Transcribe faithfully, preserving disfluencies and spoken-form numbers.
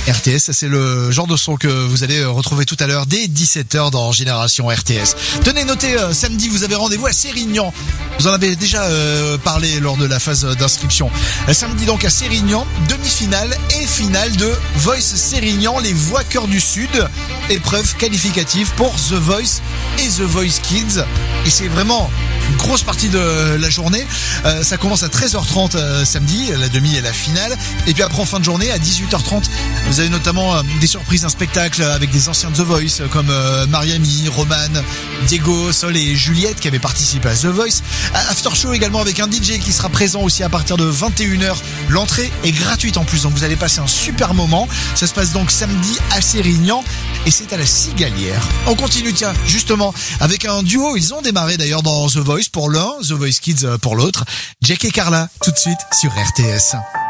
R T S, c'est le genre de son que vous allez retrouver tout à l'heure dès dix-sept heures dans Génération R T S. Tenez, notez, euh, samedi, vous avez rendez-vous à Sérignan. Vous en avez déjà euh, parlé lors de la phase d'inscription. Euh, samedi donc à Sérignan, demi-finale et finale de Voice Sérignan, les voix cœur du Sud. Épreuve qualificative pour The Voice et The Voice Kids. Et c'est vraiment une grosse partie de la journée. Euh, ça commence à treize heures trente euh, samedi, la demi et la finale. Et puis après en fin de journée à dix-huit heures trente, vous avez notamment euh, des surprises, un spectacle avec des anciens de The Voice comme euh, Mariami, Roman, Diego, Sol et Juliette qui avaient participé à The Voice. After show également avec un D J qui sera présent aussi à partir de vingt et une heures. L'entrée est gratuite en plus, donc vous allez passer un super moment. Ça se passe donc samedi à Sérignan et c'est à la Cigalière. On continue, tiens, justement, avec un duo. Ils ont démarré d'ailleurs dans The Voice pour l'un, The Voice Kids pour l'autre. Jack et Carla, tout de suite sur R T S.